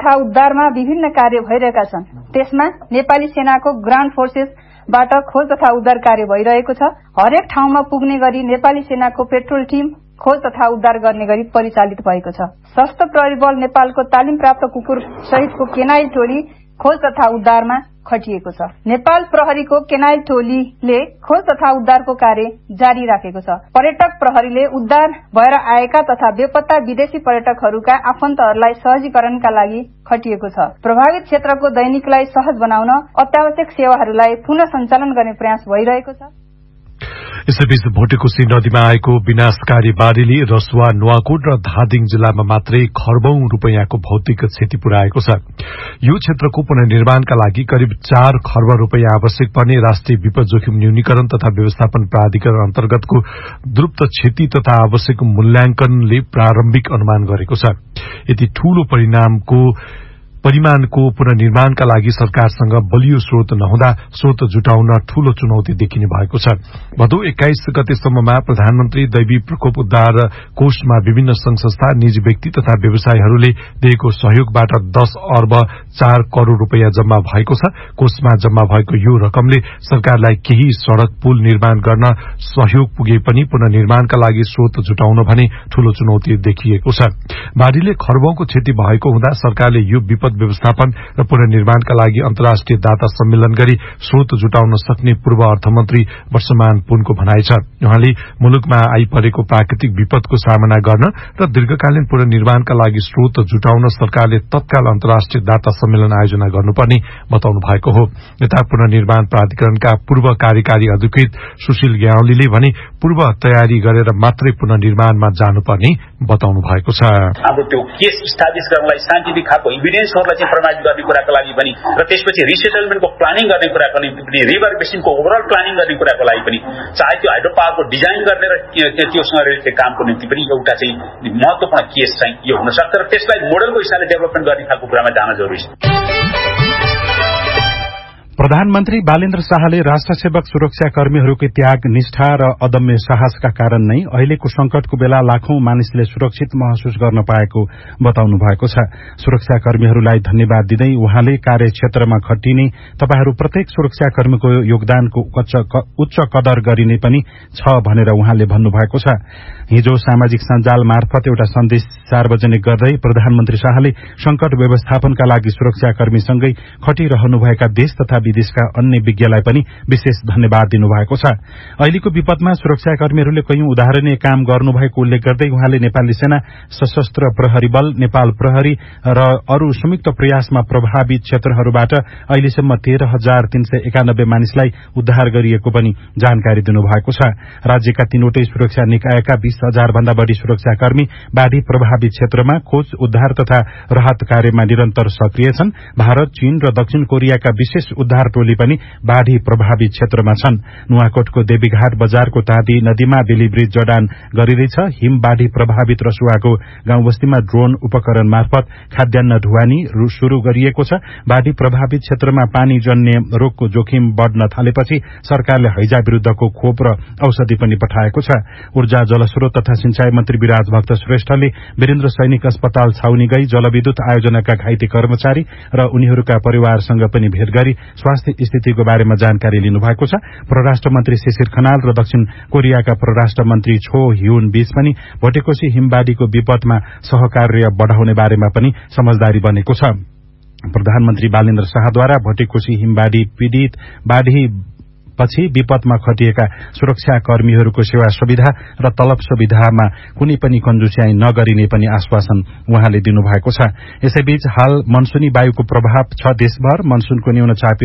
तथा उद्धारमा विभिन्न कार्य भइरहेका छन्। त्यसमा नेपाली सेनाको ग्राउन्ड फोर्सेसबाट खोज तथा उद्धार कार्य भइरहेको छ। हरेक ठाउँमा पुग्ने गरी नेपाली सेनाको पेट्रोल टिम खोज तथा उद्धार गर्ने गरी परिचालित भएको छ। सशस्त्र प्रहरी बल नेपालको तालिम प्राप्त कुकुर सहितको केनाइल टोली खोज तथा उद्धारमा खटिएको छ। नेपाल प्रहरीको केनाइल टोलीले खोज तथा उद्धारको कार्य जारी राखेको छ। पर्यटक प्रहरीले उद्धार भएर आएका तथा बेपत्ता विदेशी पर्यटकहरूका आफन्तहरूलाई सहजीकरणका लागि खटिएको छ। प्रभावित क्षेत्रको दैनिकलाई सहज बनाउन अत्यावश्यक सेवाहरूलाई पुनः सञ्चालन गर्ने प्रयास भइरहेको छ। यसैबीच भोटेकोशी नदीमा आएको विनाशकारी बाढ़ीले रसुवा, नुवाकोट र धादिङ जिल्लामा मात्रै खर्बौं रूपैयाँको भौतिक क्षति पुर्याएको छ। यो क्षेत्रको पुनर्निर्माणका लागि करिब 4 खर्ब रूपैयाँ आवश्यक पर्ने राष्ट्रिय विपद जोखिम न्यूनीकरण तथा व्यवस्थापन प्राधिकरण अन्तर्गतको द्रुत क्षति तथा आवश्यक मूल्याङ्कनले प्रारम्भिक अनुमान गरेको छ। यति ठूलो परिमाणको पुनर्निर्माणका लागि सरकारसँग बलियो स्रोत नहुँदा स्रोत जुटाउन ठूलो चुनौती देखिने भएको छ। भदौ 21 गतेसम्ममा प्रधानमन्त्री दैवी प्रकोप उद्धार कोषमा विभिन्न संघ संस्था, निजी व्यक्ति तथा व्यवसायीहरूले दिएको सहयोगबाट 10 अर्ब 4 करोड़ रूपैयाँ जम्मा भएको छ। कोषमा जम्मा भएको यो रकमले सरकारलाई केही सड़क पुल निर्माण गर्न सहयोग पुगे पनि पुनर्निर्माणका लागि स्रोत जुटाउन भने ठूलो चुनौती देखिएको छ। बाढ़ीले खर्बौंको क्षति भएको हुँदा सरकारले यो विपद व्यवस्थापन र पुनर्निर्माणका लागि अन्तर्राष्ट्रिय दाता सम्मेलन गरी स्रोत जुटाउन सक्ने पूर्व अर्थमन्त्री वर्षमान पुनको भनाइ छ। उहाँले मुलुकमा आइपरेको प्राकृतिक विपदको सामना गर्न र दीर्घकालीन पुनर्निर्माणका लागि स्रोत जुटाउन सरकारले तत्काल अन्तर्राष्ट्रिय दाता सम्मेलन आयोजना गर्नुपर्ने बताउनु भएको हो। यता पुनर्निर्माण प्राधिकरणका पूर्व कार्यकारी अधिकृत सुशील ग्यावालीले भने पूर्व तयारी गरेर मात्रै पुनर्निर्माणमा जानुपर्ने बताउनु भएको छ। अब त्यो केस स्टाब्लिश गर्नलाई साइन्टिफिक खालको इभिडेन्सहरूलाई चाहिँ प्रमाणित गर्ने कुराको लागि पनि र त्यसपछि रिसेटलमेन्टको प्लानिङ गर्ने कुराको निम्ति रिभर बेसिनको ओभरअल प्लानिङ गर्ने कुराको लागि पनि चाहे त्यो हाइड्रो पावरको डिजाइन गर्ने र त्योसँग रिलेटेड कामको निम्ति पनि एउटा चाहिँ महत्त्वपूर्ण केस चाहिँ यो हुन सक्छ र त्यसलाई मोडलको हिसाबले डेभलपमेन्ट गर्ने खालको कुरामा जान जरुरी छ। प्रधानमन्त्री बालेन्द्र शाहले राष्ट्रसेवक सुरक्षा कर्मीहरूको त्याग, निष्ठा र अदम्य साहसका कारण नै अहिलेको संकटको बेला लाखौं मानिसले सुरक्षित महसुस गर्न पाएको बताउनु भएको छ। सुरक्षा कर्मीहरूलाई धन्यवाद दिँदै उहाँले कार्यक्षेत्रमा खटिने तपाईहरू प्रत्येक सुरक्षा कर्मीको योगदानको उच्च कदर गरिने पनि छ भनेर उहाँले भन्नुभएको छ। हिजो सामाजिक सञ्जाल मार्फत एउटा सन्देश सार्वजनिक गर्दै प्रधानमन्त्री शाहले संकट व्यवस्थापनका लागि सुरक्षाकर्मीसँगै खटिरहनुभएका देश तथा विदेशका अन्य विज्ञलाई पनि विशेष धन्यवाद दिनुभएको छ। अहिलेको विपदमा सुरक्षाकर्मीहरूले कयौं उदाहरणीय काम गर्नुभएको उल्लेख गर्दै उहाँले नेपाली सेना, सशस्त्र प्रहरी बल, नेपाल प्रहरी र अरू संयुक्त प्रयासमा प्रभावित क्षेत्रहरूबाट अहिलेसम्म 13,391 मानिसलाई उद्धार गरिएको पनि जानकारी दिनुभएको छ। राज्यका तीनवटै सुरक्षा निकायका 20,000 भन्दा बढ़ी सुरक्षाकर्मी बाढ़ी प्रभावित क्षेत्रमा खोज, उद्धार तथा राहत कार्यमा निरन्तर सक्रिय छन्। भारत, चीन र दक्षिण कोरियाका विशेष उद्धार टोली पनि बाढ़ी प्रभावित क्षेत्रमा छन्। नुवाकोटको देवीघाट बजारको तादी नदीमा बेली ब्रिज जडान गरिँदैछ। हिम बाढ़ी प्रभावित रसुवाको गाउँबस्तीमा ड्रोन उपकरण मार्फत खाद्यान्न ढुवानी शुरू गरिएको छ। बाढ़ी प्रभावित क्षेत्रमा पानी जन्य रोगको जोखिम बढ़न थालेपछि सरकारले हैजा विरूद्धको खोप र औषधि पनि पठाएको छ। ऊर्जा, जलस्रोत तथा सिंचाई मन्त्री विराज भक्त श्रेष्ठले वीरेन्द्र सैनिक अस्पताल छाउनी गई जलविद्युत आयोजनाका घाइते कर्मचारी र उनीहरूका परिवारसँग पनि भेट गरी स्वास्थ्य स्थितिको बारेमा जानकारी लिनुभएको छ। परराष्ट्र मन्त्री शिशिर खनाल र दक्षिण कोरियाका परराष्ट्र मन्त्री छो ह्युन बीच पनि भोटेकोशी हिमबाढ़ीको विपदमा सहकार्य बढ़ाउने बारेमा पनि समझदारी बनेको छ। प्रधानमन्त्री बालेन्द्र शाहद्वारा भोटेकोशी हिमबाढ़ी पीड़ित बाढ़ी पछि विपदमा खटिएका सुरक्षा कर्मीहरूको सेवा सुविधा र तलब सुविधामा कुनै पनि कन्जुस्याई नगरिने पनि आश्वासन उहाँले दिनुभएको छ। यसैबीच हाल मनसुनी वायुको प्रभाव छ देशभर। मनसुनको न्यून चापी